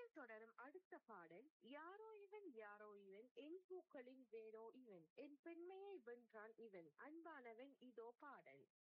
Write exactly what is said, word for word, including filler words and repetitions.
நிகழ்ச்சியில் தொடரும் அடுத்த பாடல் யாரோ இவன் யாரோ இவன் என் பூக்களின் வேரோ இவன் என் பெண்மையை வென்றான் இவன் அன்பானவன் இதோ பாடல்.